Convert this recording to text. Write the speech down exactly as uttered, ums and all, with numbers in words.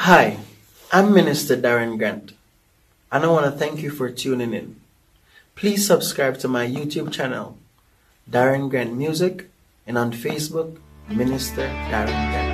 Hi, I'm Minister Darren Grant, and I want to thank you for tuning in. Please subscribe to my YouTube channel, Darren Grant Music, and on Facebook, Minister Darren Grant.